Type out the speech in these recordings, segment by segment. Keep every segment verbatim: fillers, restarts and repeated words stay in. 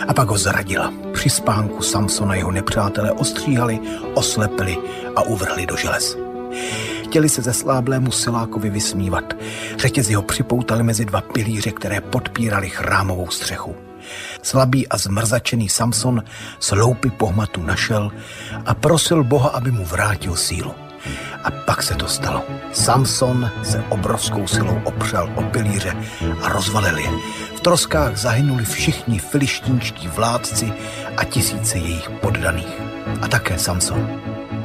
A pak ho zradila. Při spánku Samsona jeho nepřátelé ostříhali, oslepili a uvrhli do želez. Chtěli se zesláblému silákovi vysmívat. Řetězy ho připoutali mezi dva pilíře, které podpírali chrámovou střechu. Slabý a zmrzačený Samson sloupy pohmatu našel a prosil Boha, aby mu vrátil sílu. A pak se to stalo. Samson se obrovskou silou opřel o pilíře a rozvalil je. V troskách zahynuli všichni filištínští vládci a tisíce jejich poddaných. A také Samson.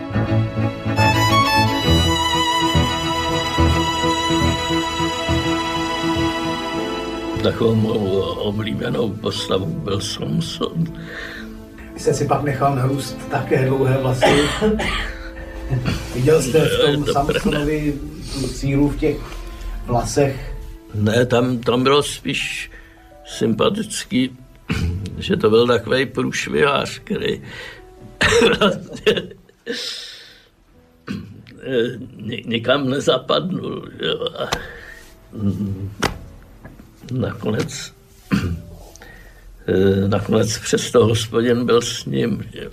Takovou mou oblíbenou postavou byl Samson. Vy jste si pak nechal narůst také dlouhé vlasy. Viděl jste v tom Samsonovi tu sílu v těch vlasech? Ne, tam, tam bylo spíš sympatický, že to byl takovej průšvihář, který vlastně nikam nezapadnul. Jo. A nakonec, nakonec přesto Hospodin byl s ním. Jo.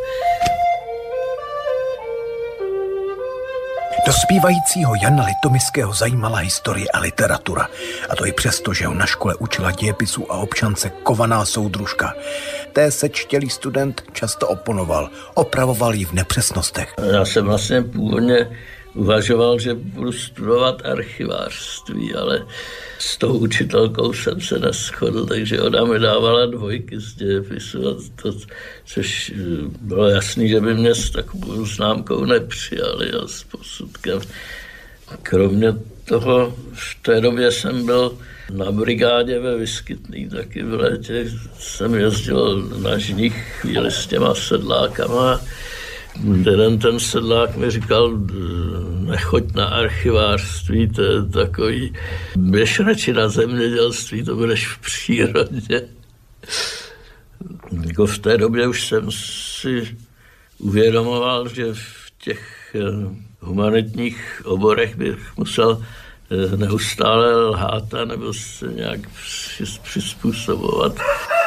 Dospívajícího Jana Litoměřského zajímala historie a literatura. A to i přesto, že ho na škole učila dějepisu a občance kovaná soudružka. Té se čtělý student často oponoval, opravoval ji v nepřesnostech. Já jsem vlastně původně uvažoval, že budu studovat archivářství, ale s tou učitelkou jsem se neshodl, takže ona mi dávala dvojky z dějepisu, a to, což bylo jasný, že by mě s takovou známkou nepřijali a s posudkem. Kromě toho v té době jsem byl na brigádě ve Vyskytný, taky v létě jsem jezdil na žních chvíli s těma sedlákama. Jeden ten sedlák mi říkal, nechoď na archivářství, to je takový, běž radši na zemědělství, to budeš v přírodě. Jako v té době už jsem si uvědomoval, že v těch humanitních oborech bych musel neustále lhát nebo se nějak přizpůsobovat.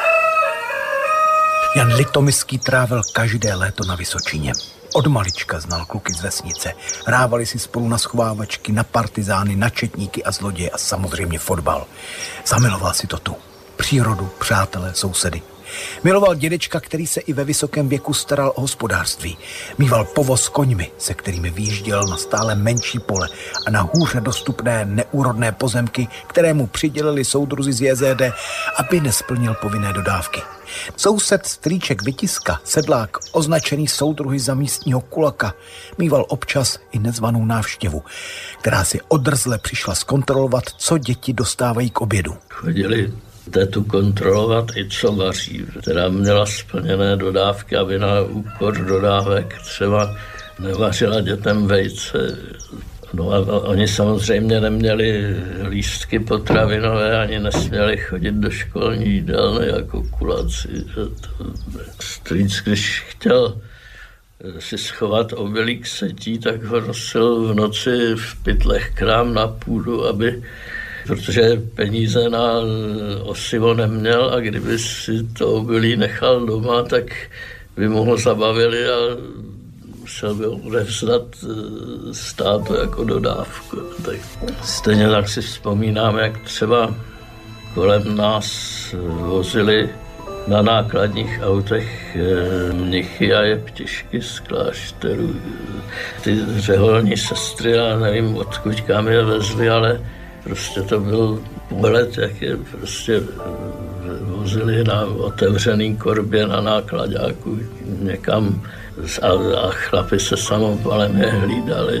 Jan Litoměřský trávil každé léto na Vysočině. Od malička znal kluky z vesnice. Hrávali si spolu na schovávačky, na partizány, na četníky a zloděje a samozřejmě fotbal. Zamiloval si to tu. Přírodu, přátelé, sousedy. Miloval dědečka, který se i ve vysokém věku staral o hospodářství. Mýval povoz s koňmi, se kterými vyjížděl na stále menší pole a na hůře dostupné neúrodné pozemky, které mu přidělili soudruzi z J Z D, aby nesplnil povinné dodávky. Soused strýček Vytiska, sedlák, označený soudruhy za místního kulaka, mýval občas i nezvanou návštěvu, která si odrzle přišla zkontrolovat, co děti dostávají k obědu. Chodili tetu kontrolovat i co vaří, která měla splněné dodávky, aby na úkor dodávek třeba nevařila dětem vejce. No a oni samozřejmě neměli lístky potravinové, ani nesměli chodit do školní jídelny jako kuláci. Strýc, když chtěl si schovat obilík setí, tak ho nosil v noci v pytlech k nám na půdu, aby, protože peníze na osivo neměl a kdyby si to obilí nechal doma, tak by mu ho zabavili a musel by odevzdat státu jako dodávku. Tak stejně tak si vzpomínám, jak třeba kolem nás vozili na nákladních autech mnichy a jeptišky z klášterů. Ty řeholní sestry, já nevím, odkud kam je vezli, ale prostě to byl pohled, jak je prostě vozili na otevřený korbě na nákladáku někam a, a chlapi se samopalem je hlídali.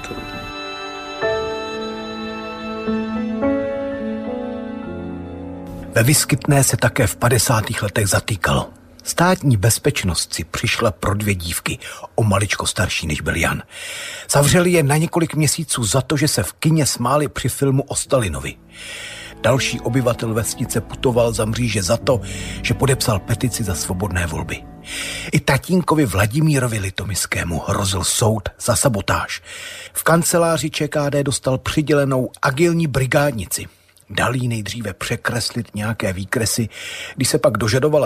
Ve Vyskytné se také v padesátých letech zatýkalo. Státní bezpečnost si přišla pro dvě dívky, o maličko starší než byl Jan. Zavřeli je na několik měsíců za to, že se v kině smáli při filmu o Stalinovi. Další obyvatel vesnice putoval za mříže za to, že podepsal petici za svobodné volby. I tatínkovi Vladimírovi Litoměřskému hrozil soud za sabotáž. V kanceláři Č K D dostal přidělenou agilní brigádnici. Dal jí nejdříve překreslit nějaké výkresy, když se pak dožadovala